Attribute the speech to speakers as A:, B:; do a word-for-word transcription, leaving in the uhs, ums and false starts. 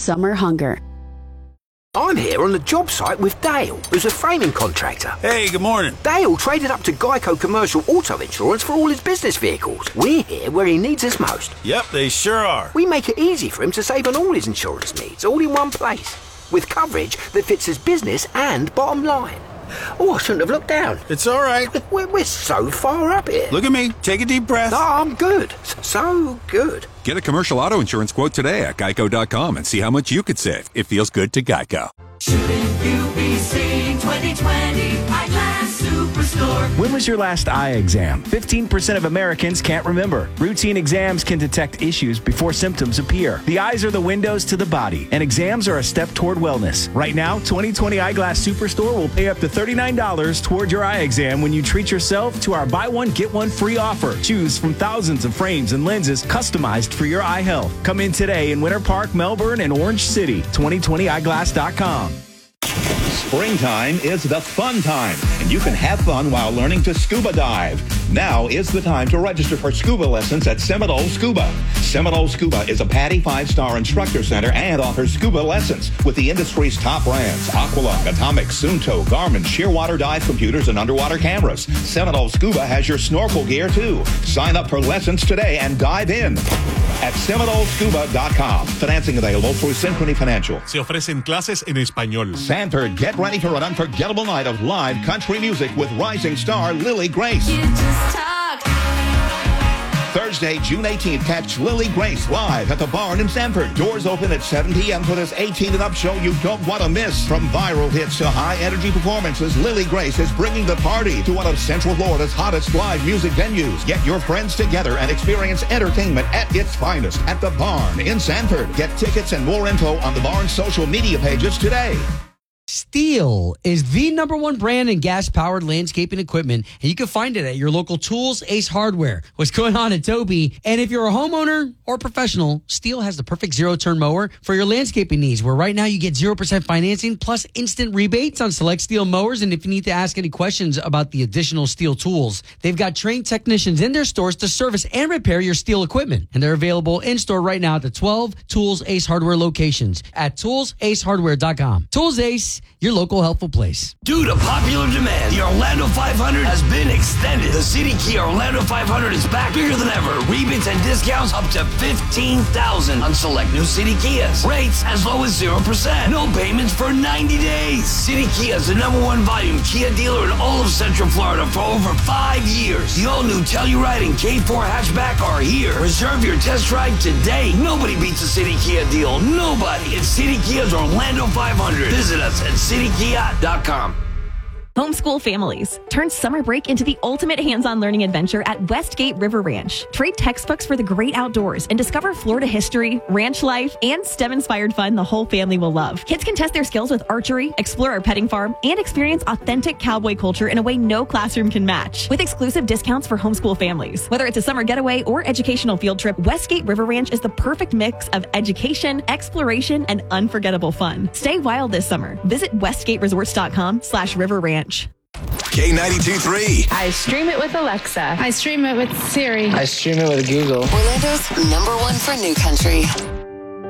A: summer hunger.
B: I'm here on the job site with Dale, who's a framing contractor.
C: Hey, good morning.
B: Dale traded up to Geico Commercial Auto Insurance for all his business vehicles. We're here where he needs us most.
C: Yep, they sure are.
B: We make it easy for him to save on all his insurance needs, all in one place, with coverage that fits his business and bottom line. Oh, I shouldn't have looked down.
C: It's all right.
B: We're, we're so far up here.
C: Look at me. Take a deep breath.
B: Oh, I'm good. So good.
D: Get a commercial auto insurance quote today at geico dot com and see how much you could save. It feels good to Geico.
E: Shouldn't you be seeing twenty twenty Eyeglass Superstore?
F: When was your last eye exam? fifteen percent of Americans can't remember. Routine exams can detect issues before symptoms appear. The eyes are the windows to the body, and exams are a step toward wellness. Right now, twenty twenty Eyeglass Superstore will pay up to thirty-nine dollars toward your eye exam when you treat yourself to our buy one, get one free offer. Choose from thousands of frames and lenses customized for your eye health. Come in today in Winter Park, Melbourne, and Orange City. twenty twenty eyeglass dot com.
G: Springtime is the fun time, and you can have fun while learning to scuba dive. Now is the time to register for scuba lessons at Seminole Scuba. Seminole Scuba is a PADI five-star instructor center and offers scuba lessons with the industry's top brands: Aqualung, Atomic, Sunto, Garmin, Shearwater dive computers, and underwater cameras. Seminole Scuba has your snorkel gear, too. Sign up for lessons today and dive in at seminole scuba dot com. Financing available through Synchrony Financial.
H: Se ofrecen clases en español.
G: Sanford, get ready for an unforgettable night of live country music with rising star Lily Grace.
E: You just talk.
G: Thursday, June eighteenth, catch Lily Grace live at the Barn in Sanford. Doors open at seven p.m. for this eighteen and up show you don't want to miss. From viral hits to high-energy performances, Lily Grace is bringing the party to one of Central Florida's hottest live music venues. Get your friends together and experience entertainment at its finest at the Barn in Sanford. Get tickets and more info on the Barn social media pages today.
I: Stihl is the number one brand in gas-powered landscaping equipment, and you can find it at your local Tools Ace Hardware. What's going on at Toby? And if you're a homeowner or professional, Stihl has the perfect zero-turn mower for your landscaping needs, where right now you get zero percent financing plus instant rebates on select Stihl mowers. And if you need to ask any questions about the additional Stihl tools, they've got trained technicians in their stores to service and repair your Stihl equipment. And they're available in-store right now at the twelve Tools Ace Hardware locations at tools ace hardware dot com. Tools Ace, your local helpful place.
J: Due to popular demand, the Orlando five hundred has been extended. The City Kia Orlando five hundred is back bigger than ever. Rebates and discounts up to fifteen thousand dollars on select new City Kias. Rates as low as zero percent. No payments for ninety days. City Kia is the number one volume Kia dealer in all of Central Florida for over five years. The all-new Telluride and K four hatchback are here. Reserve your test drive today. Nobody beats a City Kia deal. Nobody. It's City Kia's Orlando five hundred. Visit us at city kia dot com.
K: Homeschool families. Turn summer break into the ultimate hands-on learning adventure at Westgate River Ranch. Trade textbooks for the great outdoors and discover Florida history, ranch life, and STEM-inspired fun the whole family will love. Kids can test their skills with archery, explore our petting farm, and experience authentic cowboy culture in a way no classroom can match. With exclusive discounts for homeschool families. Whether it's a summer getaway or educational field trip, Westgate River Ranch is the perfect mix of education, exploration, and unforgettable fun. Stay wild this summer. Visit westgate resorts dot com slash river ranch.
L: K ninety-two point three.
M: I stream it with Alexa. I stream it with Siri.
N: I stream it with Google.
O: Orlando's number one for new country.